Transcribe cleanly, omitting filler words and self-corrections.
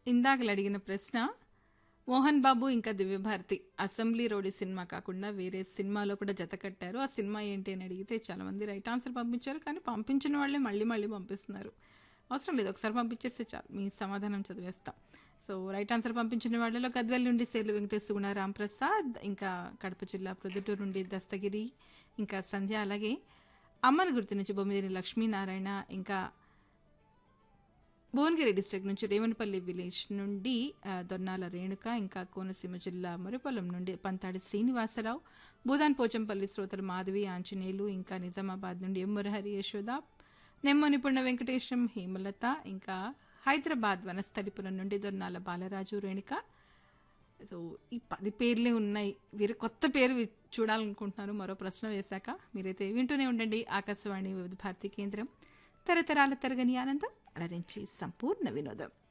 ఇందాకలు అడిగిన ప్రశ్న మోహన్ బాబు ఇంకా దివ్యభారతి అసెంబ్లీ రోడ్ సినిమా కాకుండా వేరే సినిమాలో కూడా జత కట్టారు. ఆ సినిమా ఏంటి అని అడిగితే చాలా మంది రైట్ ఆన్సర్ పంపించారు. కానీ పంపించిన వాళ్ళే మళ్ళీ మళ్ళీ పంపిస్తున్నారు. అవసరం లేదు, ఒకసారి పంపించేస్తే చాలు, మీ సమాధానం చదివేస్తాం. సో రైట్ ఆన్సర్ పంపించిన వాళ్ళలో గద్వెల్ నుండి సేర్లు వెంకటేష్ గుణ రాంప్రసాద్, ఇంకా కడప జిల్లా ప్రొద్దుటూరు నుండి దస్తగిరి, ఇంకా సంధ్య, అలాగే అమ్మని గుర్తు నుంచి బొమ్మిదిని లక్ష్మీనారాయణ, ఇంకా భువనగిరి డిస్ట్రిక్ట్ నుంచి రేవనపల్లి విలేజ్ నుండి దొన్నాల రేణుక, ఇంకా కోనసీమ జిల్లా మురిపొలం నుండి పంతాడి శ్రీనివాసరావు, భూదాన్ పోచంపల్లి శ్రోతలు మాధవి, ఆంజనేయులు, ఇంకా నిజామాబాద్ నుండి ఎం మురహరి యశోద, నెమ్మనిపుణ వెంకటేశం, హేమలత, ఇంకా హైదరాబాద్ వనస్థలిపురం నుండి దొన్నాల బాలరాజు, రేణుక. సో ఈ 10 పేర్లే ఉన్నాయి. వేరే కొత్త పేరు చూడాలనుకుంటున్నారు మరో ప్రశ్న వేశాక. మీరైతే వింటూనే ఉండండి ఆకాశవాణి వివిధ భారతి కేంద్రం. తరతరాల తరగని ఆనందం, అలరించి సంపూర్ణ వినోదం.